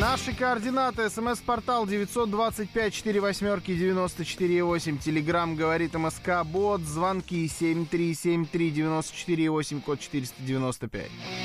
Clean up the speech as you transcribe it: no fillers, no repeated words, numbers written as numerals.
Наши координаты. СМС-портал 925-48-94-8. Телеграмм говорит МСК-бот. Звонки 7373-94-8, код 495.